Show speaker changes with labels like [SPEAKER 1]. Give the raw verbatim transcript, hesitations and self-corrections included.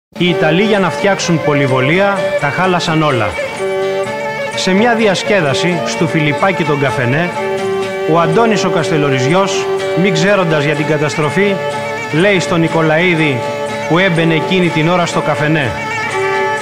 [SPEAKER 1] Οι Ιταλοί για να φτιάξουν πολυβολία τα χάλασαν όλα. Σε μια διασκέδαση στου Φιλιππάκη τον καφενέ, ο Αντώνης ο Καστελοριζιός, μη ξέροντας για την καταστροφή, λέει στον Νικολαίδη που έμπαινε εκείνη την ώρα στο καφενέ: